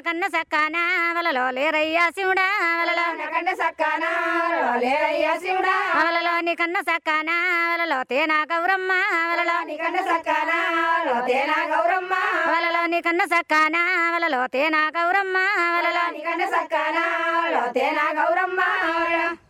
కన్న సక్కాన వలలో లేరయ్యా శివుడా వలలో కన్న సక్కాన లేరయ్యా శివుడా వలలో నీ కన్న సక్కాన వలలో తేనా గౌరమ్మ వలలో నీ కన్న సక్కాన తేనా గౌరమ్మ వలలో నీ కన్న సక్కాన వలలో తేనా గౌరమ్మ వలలో నీ కన్న సక్కాన తేనా గౌరమ్మ